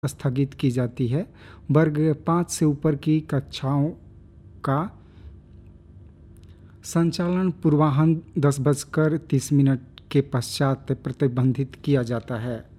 स्थगित की जाती है। वर्ग 5 से ऊपर की कक्षाओं का संचालन पूर्वाह्न 10:30 के पश्चात प्रतिबंधित किया जाता है।